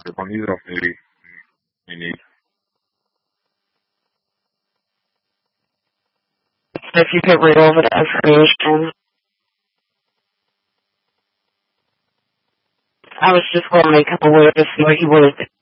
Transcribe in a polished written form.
Hydroxide maybe we need. If you could read over the information. I was just going to make him aware to see what he wanted